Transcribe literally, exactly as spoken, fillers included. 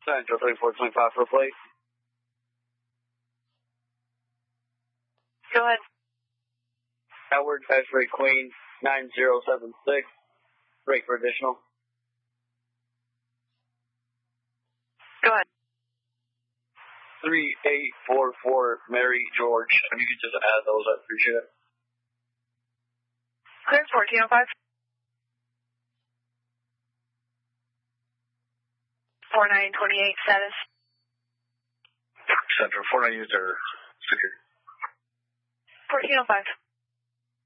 Central thirty-four twenty-five for a plate. Go ahead. Howard, X-ray Queen, nine zero seven six. Break for additional. Go ahead. three eight four four, Mary George. If you could just add those, I'd appreciate it. Clearance fourteen oh five. four nine twenty-eight status. Central, four nine user secure. fourteen oh five.